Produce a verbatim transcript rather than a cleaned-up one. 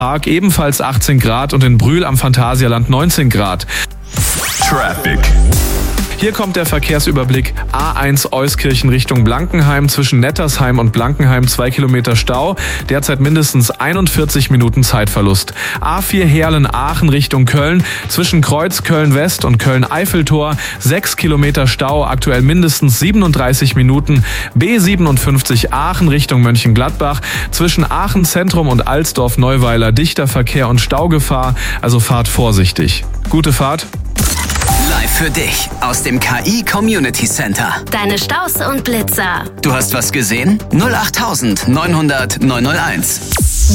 Park ebenfalls achtzehn Grad und in Brühl am Phantasialand neunzehn Grad. Traffic. Hier kommt der Verkehrsüberblick. A eins Euskirchen Richtung Blankenheim, zwischen Nettersheim und Blankenheim zwei Kilometer Stau, derzeit mindestens einundvierzig Minuten Zeitverlust. A vier Heerlen-Aachen Richtung Köln, zwischen Kreuz Köln-West und Köln-Eiffeltor sechs Kilometer Stau, aktuell mindestens siebenunddreißig Minuten. B siebenundfünfzig Aachen Richtung Mönchengladbach, zwischen Aachen Zentrum und Alsdorf-Neuweiler dichter Verkehr und Staugefahr, also fahrt vorsichtig. Gute Fahrt. Live für dich aus dem K I Community Center. Deine Staus und Blitzer. Du hast was gesehen? null acht neunhundert neunhunderteins.